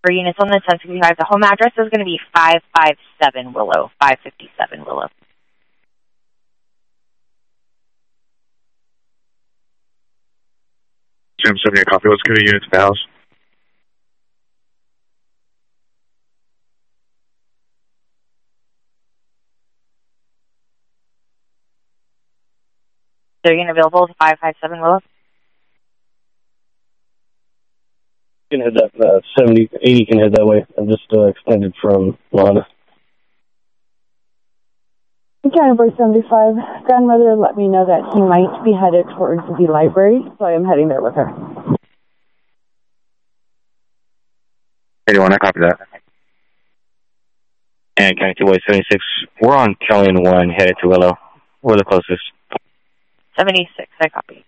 For units on the 1065, the home address is going to be 557 Willow, 557 Willow. Jim, 78 copy. Let's get a unit to the house. So you're available to 557 Willow? You can head that 70, 80 can head that way. I'm just extended from Lana. Canterbury 75. Grandmother let me know that he might be headed towards the library, so I am heading there with her. 81, I copy that. And County 276, we're on Killian 1, headed to Willow. We're the closest. 76, I copy.